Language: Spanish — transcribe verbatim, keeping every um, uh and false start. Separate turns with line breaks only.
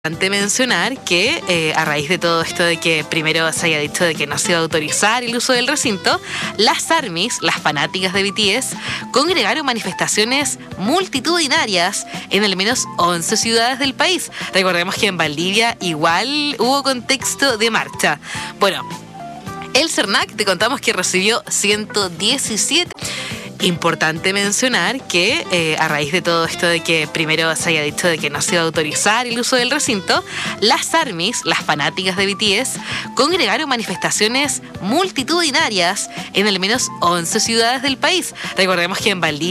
Importante mencionar que eh, a raíz de todo esto de que primero se haya dicho de que no se iba a autorizar el uso del recinto, las ARMYs, las fanáticas de B T S, congregaron manifestaciones multitudinarias en al menos once ciudades del país. Recordemos que en Valdivia igual hubo contexto de marcha. Bueno, el CERNAC te contamos que recibió ciento diecisiete. Importante mencionar que eh, a raíz de todo esto de que primero se haya dicho de que no se iba a autorizar el uso del recinto, las ARMYs, las fanáticas de B T S, congregaron manifestaciones multitudinarias en al menos once ciudades del país. Recordemos que en Valdivia